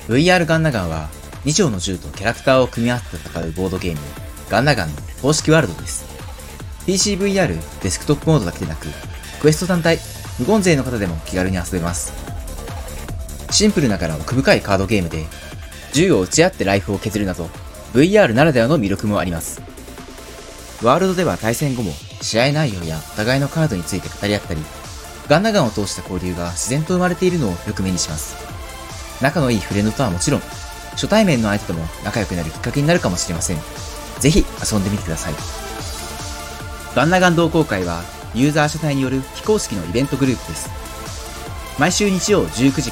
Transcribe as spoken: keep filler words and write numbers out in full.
ブイアール ガンナガンはに丁の銃とキャラクターを組み合わせて戦うボードゲームガンナガンの公式ワールドです。 ピーシーブイアール デスクトップモードだけでなくクエスト単体無言勢の方でも気軽に遊べます。シンプルながら奥深いカードゲームで銃を撃ち合ってライフを削るなど ブイアール ならではの魅力もあります。ワールドでは対戦後も試合内容やお互いのカードについて語り合ったり、ガンナガンを通した交流が自然と生まれているのをよく目にします。仲のいいフレンドとはもちろん、初対面の相手とも仲良くなるきっかけになるかもしれません。ぜひ遊んでみてください。ガンナガン同好会はユーザー主催による非公式のイベントグループです。毎週日曜じゅうくじ